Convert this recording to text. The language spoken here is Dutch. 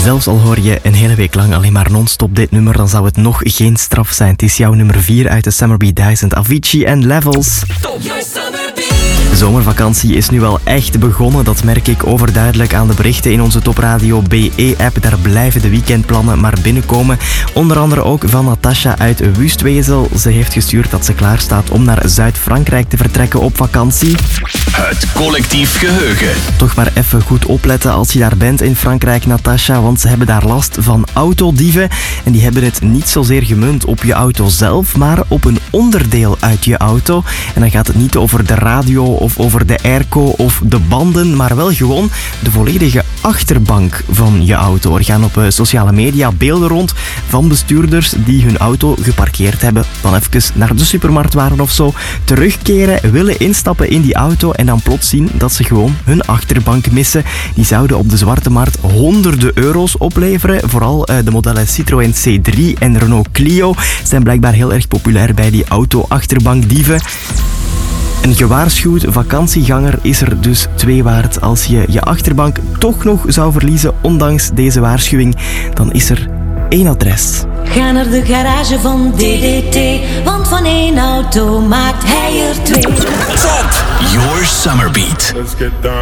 Zelfs al hoor je een hele week lang alleen maar non-stop dit nummer, dan zou het nog geen straf zijn. Het is jouw nummer 4 uit de Summerbeat 1000, Avicii en Levels. De zomervakantie is nu wel echt begonnen, dat merk ik overduidelijk aan de berichten in onze Topradio BE-app. Daar blijven de weekendplannen maar binnenkomen. Onder andere ook van Natasha uit Wustwezel. Ze heeft gestuurd dat ze klaar staat om naar Zuid-Frankrijk te vertrekken op vakantie. Het collectief geheugen. Toch maar even goed opletten als je daar bent in Frankrijk, Natasha, want ze hebben daar last van autodieven. En die hebben het niet zozeer gemunt op je auto zelf, maar op een onderdeel uit je auto. En dan gaat het niet over de radio of over de airco of de banden, maar wel gewoon de volledige achterbank van je auto. Er gaan op sociale media beelden rond van bestuurders die hun auto geparkeerd hebben, dan even naar de supermarkt waren of zo, terugkeren, willen instappen in die auto en dan plots zien dat ze gewoon hun achterbank missen. Die zouden op de zwarte markt honderden euro's opleveren. Vooral de modellen Citroën C3 en Renault Clio zijn blijkbaar heel erg populair bij die auto-achterbankdieven. Een gewaarschuwd vakantieganger is er dus 2 waard. Als je je achterbank toch nog zou verliezen, ondanks deze waarschuwing, dan is er 1 adres. Ga naar de garage van DDT, want van 1 auto maakt hij er 2. Top Your Summerbeat. Let's get down.